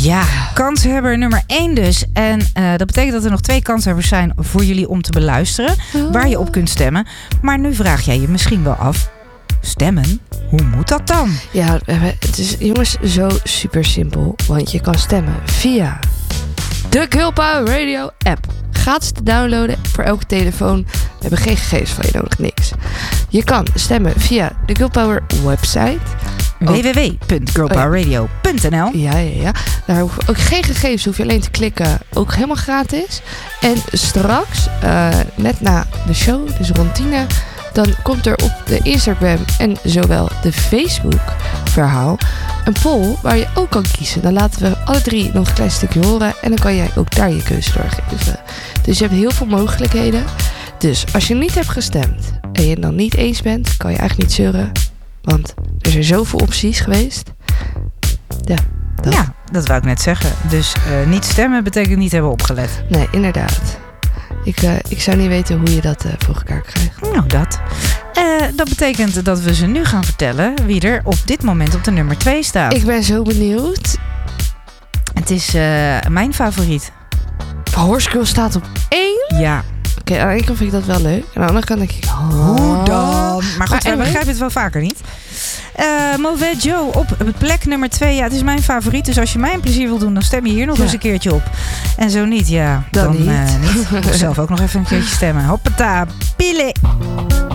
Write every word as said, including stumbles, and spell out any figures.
Ja, kanshebber nummer één dus. En uh, dat betekent dat er nog twee kanshebbers zijn voor jullie om te beluisteren. Oh. Waar je op kunt stemmen. Maar nu vraag jij je misschien wel af. Stemmen? Hoe moet dat dan? Ja, het is jongens zo super simpel. Want je kan stemmen via de Girl Power Radio app. Gratis te downloaden voor elke telefoon. We hebben geen gegevens van je nodig, niks. Je kan stemmen via de Girl Power website. w w w punt girl power radio punt n l Ja, ja, ja. Daar hoef ook geen gegevens, hoef je alleen te klikken. Ook helemaal gratis. En straks, uh, net na de show, dus rond tien, dan komt er op de Instagram en zowel de Facebook verhaal een poll waar je ook kan kiezen. Dan laten we alle drie nog een klein stukje horen en dan kan jij ook daar je keuze doorgeven. Dus je hebt heel veel mogelijkheden. Dus als je niet hebt gestemd en je het dan niet eens bent, kan je eigenlijk niet zeuren. Want er zijn zoveel opties geweest. Ja, dat. Ja, dat wou ik net zeggen. Dus uh, niet stemmen betekent niet hebben opgelet. Nee, inderdaad. Ik, uh, ik zou niet weten hoe je dat uh, voor elkaar krijgt. Nou, dat. Uh, dat betekent dat we ze nu gaan vertellen wie er op dit moment op de nummer twee staat. Ik ben zo benieuwd. Het is uh, mijn favoriet. Horse Girl staat op één? Ja. Oké, okay, aan de ene kant vind ik dat wel leuk. Aan de andere kant denk ik... Oh. Hoe dan? Maar goed, maar we begrijpen het wel vaker niet. Uh, Mauvais Joe op plek nummer twee. Ja, het is mijn favoriet. Dus als je mij een plezier wil doen, dan stem je hier nog ja. eens een keertje op. En zo niet, ja. Dan, dan niet. Uh, niet. Ik moet zelf ook nog even een keertje stemmen. Hoppata, pile.